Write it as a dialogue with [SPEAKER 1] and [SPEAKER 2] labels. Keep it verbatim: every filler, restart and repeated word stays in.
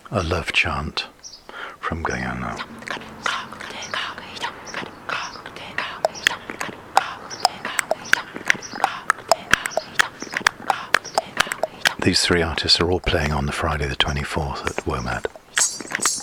[SPEAKER 1] a love chant from Guyana. These three artists are all playing on the Friday the twenty-fourth at WOMAD.